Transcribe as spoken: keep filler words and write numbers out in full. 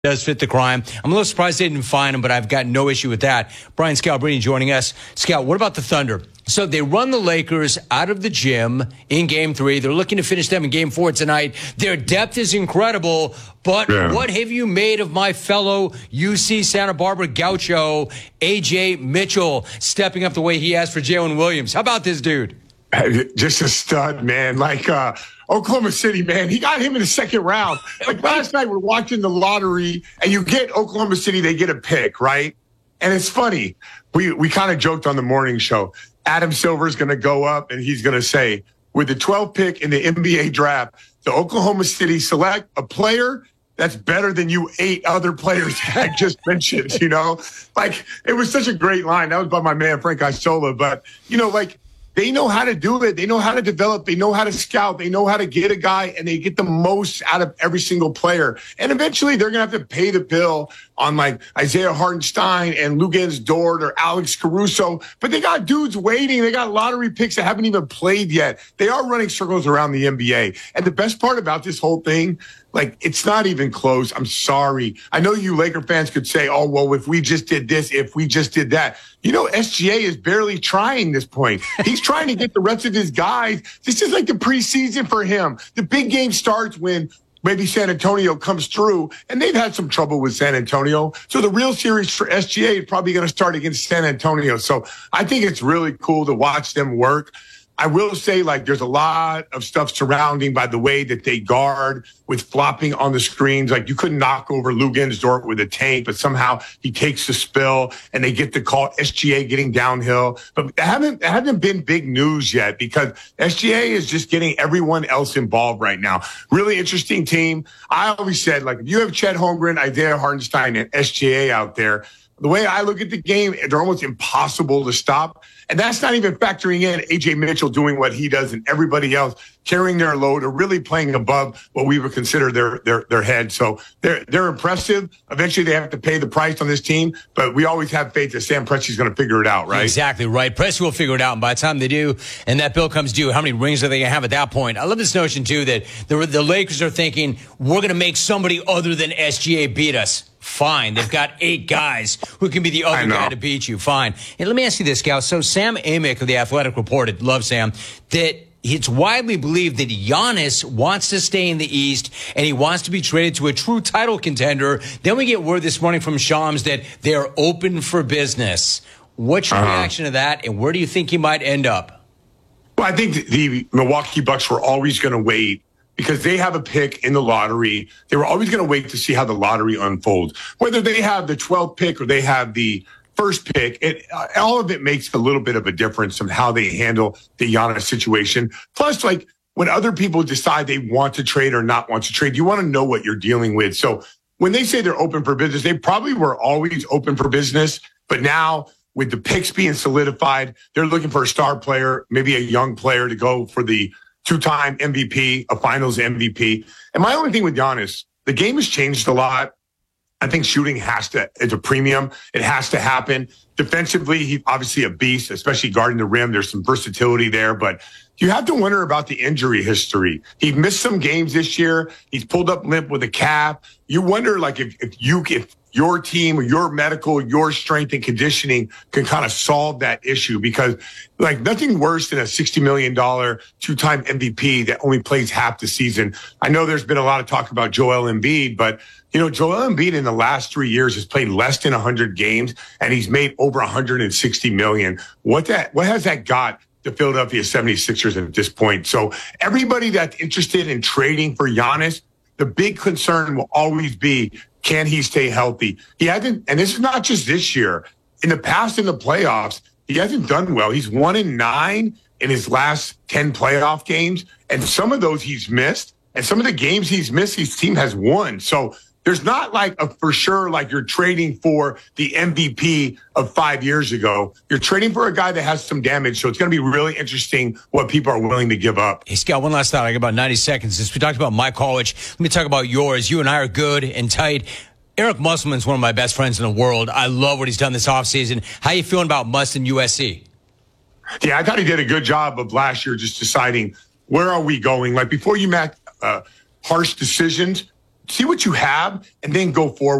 Does fit the crime. I'm a little surprised they didn't find him, but I've got no issue with that. Brian Scalabrine joining us. Scal, what about the Thunder? So they run the Lakers out of the gym in game three. They're looking to finish them in game four tonight. Their depth is incredible, but yeah. What have you made of my fellow U C Santa Barbara gaucho, A J Mitchell, stepping up the way he has for Jalen Williams? How about this dude? Just a stud, man. Like, uh, Oklahoma City, man, he got him in the second round. Like last night, we're watching the lottery, and you get Oklahoma City, they get a pick, right? And it's funny. We we kind of joked on the morning show. Adam Silver's going to go up, and he's going to say, with the twelfth pick in the N B A draft, the Oklahoma City select a player that's better than you eight other players I just mentioned, you know? Like, it was such a great line. That was by my man, Frank Isola. But, you know, like, they know how to do it. They know how to develop. They know how to scout. They know how to get a guy, and they get the most out of every single player. And eventually, they're going to have to pay the bill on, like, Isaiah Hartenstein and Luguentz Dort or Alex Caruso. But they got dudes waiting. They got lottery picks that haven't even played yet. They are running circles around the N B A. And the best part about this whole thing, like, it's not even close. I'm sorry. I know you Laker fans could say, oh, well, if we just did this, if we just did that. You know, S G A is barely trying this point. He's trying to get the rest of his guys. This is like the preseason for him. The big game starts when maybe San Antonio comes through, and they've had some trouble with San Antonio. So the real series for S G A is probably going to start against San Antonio. So I think it's really cool to watch them work. I will say, like, there's a lot of stuff surrounding by the way that they guard with flopping on the screens. Like, you couldn't knock over Luguentz Dort with a tank, but somehow he takes the spill and they get the call, S G A getting downhill. But it haven't, it haven't been big news yet because S G A is just getting everyone else involved right now. Really interesting team. I always said, like, if you have Chet Holmgren, Isaiah Hartenstein, and S G A out there, the way I look at the game, they're almost impossible to stop. And that's not even factoring in A J Mitchell doing what he does and everybody else carrying their load or really playing above what we would consider their their their head. So they're they're impressive. Eventually they have to pay the price on this team, but we always have faith that Sam Presti's going to figure it out, right? Exactly right. Presti will figure it out, and by the time they do, and that bill comes due, how many rings are they going to have at that point? I love this notion too that the the Lakers are thinking we're going to make somebody other than S G A beat us. Fine. They've got eight guys who can be the other guy to beat you. Fine. And let me ask you this, Gal. So Sam Amick of The Athletic reported, love Sam, that it's widely believed that Giannis wants to stay in the East and he wants to be traded to a true title contender. Then we get word this morning from Shams that they're open for business. What's your uh-huh. reaction to that, and where do you think he might end up? Well, I think the Milwaukee Bucks were always going to wait because they have a pick in the lottery. They were always going to wait to see how the lottery unfolds. Whether they have the twelfth pick or they have the first pick, it, uh, all of it makes a little bit of a difference in how they handle the Giannis situation. Plus, like, when other people decide they want to trade or not want to trade, you want to know what you're dealing with. So when they say they're open for business, they probably were always open for business. But now, with the picks being solidified, they're looking for a star player, maybe a young player to go for the two-time M V P, a finals M V P. And my only thing with Giannis, the game has changed a lot. I think shooting has to, it's a premium. It has to happen. Defensively, he's obviously a beast, especially guarding the rim. There's some versatility there, but you have to wonder about the injury history. He missed some games this year. He's pulled up limp with a calf. You wonder, like, if, if you, if your team or your medical, your strength and conditioning can kind of solve that issue, because, like, nothing worse than a sixty million dollars two-time M V P that only plays half the season. I know there's been a lot of talk about Joel Embiid, but, you know, Joel Embiid in the last three years has played less than one hundred games, and he's made over one hundred sixty million dollars. What that, what has that got the Philadelphia seventy-sixers at this point? So everybody that's interested in trading for Giannis, the big concern will always be, can he stay healthy? He hasn't, and this is not just this year. In the past, in the playoffs, he hasn't done well. He's one in nine in his last ten playoff games, and some of those he's missed, and some of the games he's missed, his team has won. So there's not like a for sure, like you're trading for the M V P of five years ago. You're trading for a guy that has some damage. So it's going to be really interesting what people are willing to give up. Hey, Scott, one last thought. I got about ninety seconds. Since we talked about my college, let me talk about yours. You and I are good and tight. Eric Musselman's one of my best friends in the world. I love what he's done this offseason. How you feeling about Muss and U S C? Yeah, I thought he did a good job of last year just deciding where are we going. Like, before you make uh, harsh decisions, see what you have and then go forward.